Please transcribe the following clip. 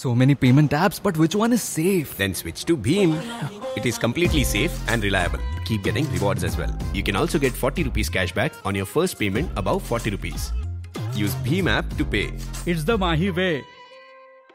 So many payment apps, but which one is safe? Then switch to Bheem. It is completely safe and reliable. Keep getting rewards as well. You can also get 40 rupees cashback on your first payment above 40 rupees. Use Bheem app to pay. It's the Mahi way.